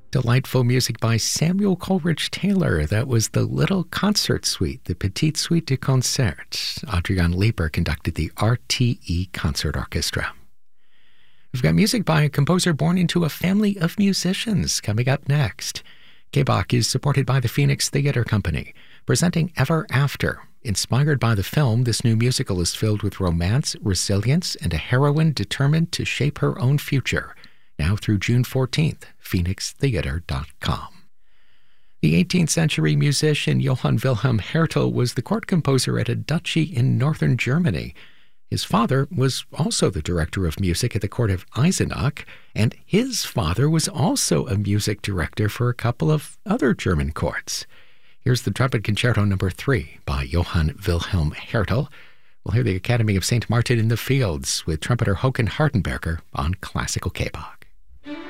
Delightful music by Samuel Coleridge Taylor. That was the Little Concert Suite, the Petite Suite du Concert. Adrian Lieber conducted the RTE Concert Orchestra. We've got music by a composer born into a family of musicians coming up next. K-Bach is supported by the Phoenix Theatre Company, presenting Ever After. Inspired by the film, this new musical is filled with romance, resilience, and a heroine determined to shape her own future. Now through June 14th, phoenixtheater.com. The 18th century musician Johann Wilhelm Hertel was the court composer at a duchy in northern Germany. His father was also the director of music at the court of Eisenach, and his father was also a music director for a couple of other German courts. Here's the Trumpet Concerto No. 3 by Johann Wilhelm Hertel. We'll hear the Academy of St. Martin in the Fields with trumpeter Håkan Hardenberger on Classical K-Bach.